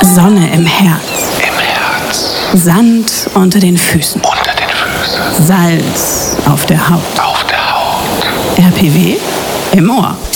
Sonne im Herz. Im Herz. Sand unter den Füßen. Unter den Füßen. Salz auf der Haut. Auf der Haut. RPW im Ohr.